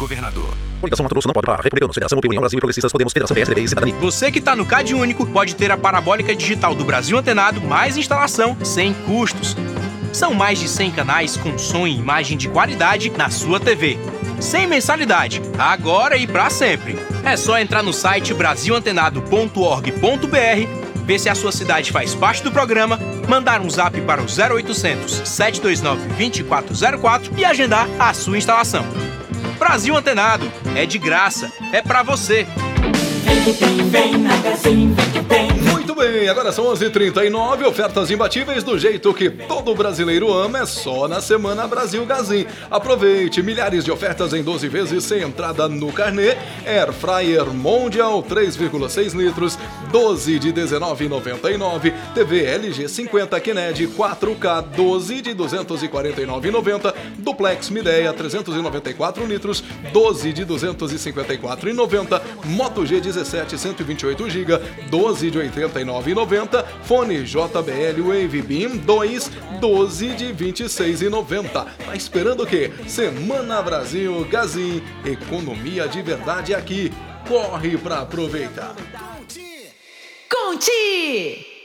governador. Coligação Mato Grosso não pode parar. Republicanos, Federação União Brasil e Progressistas, Podemos, Federação PSDB e Cidadania. Você que está no CAD Único pode ter a parabólica digital do Brasil Antenado mais instalação sem custos. São mais de 100 canais com som e imagem de qualidade na sua TV. Sem mensalidade, agora e para sempre. É só entrar no site brasilantenado.org.br, ver se a sua cidade faz parte do programa, mandar um zap para o 0800 729 2404 e agendar a sua instalação. Brasil Antenado, é de graça, é pra você. Vem na Gazin, vem que vem. Muito bem, agora são 11h39, ofertas imbatíveis do jeito que todo brasileiro ama, é só na Semana Brasil Gazin. Aproveite, milhares de ofertas em 12 vezes sem entrada no carnê. Air Fryer Mondial 3,6 litros, 12 de R$19,99. TV LG 50 Kennedy 4K 12 de R$249,90. Duplex Midea 394 litros, 12 de R$254,90. Moto G17 128 GB, 12 de R$89,90. Fone JBL Wave Beam 2, 12 de R$26,90. Tá esperando o quê? Semana Brasil Gazin, economia de verdade aqui. Corre pra aproveitar. Conte!